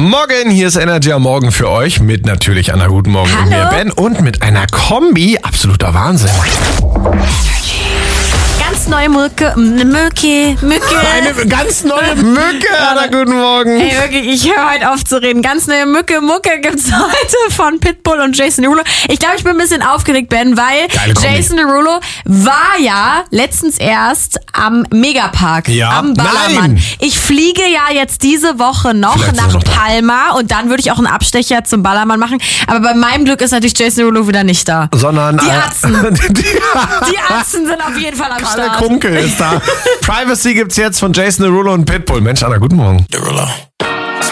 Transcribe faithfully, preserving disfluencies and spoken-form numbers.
Morgen, hier ist Energy am Morgen für euch mit natürlich einer guten Morgen und mir Ben und mit einer Kombi, absoluter Wahnsinn. Ganz neue Mücke, Mücke, Mücke. Eine ganz neue Mücke, Anna, guten Morgen. Ey, wirklich, ich höre heute auf zu reden. Ganz neue Mücke, Mucke gibt's heute von Pitbull und Jason Derulo. Ich glaube, ich bin ein bisschen aufgeregt, Ben, weil Jason Derulo war ja letztens erst am Megapark, ja. am Ballermann. Nein. Ich fliege ja jetzt diese Woche noch Vielleicht nach noch Palma und dann würde ich auch einen Abstecher zum Ballermann machen. Aber bei meinem Glück ist natürlich Jason Derulo wieder nicht da. Sondern die äh, Atzen. die, Die Atzen sind auf jeden Fall am Kalle Start. Kunkel ist da. Privacy gibt's jetzt von Jason Derulo und Pitbull. Mensch, Anna, guten Morgen. Derulo.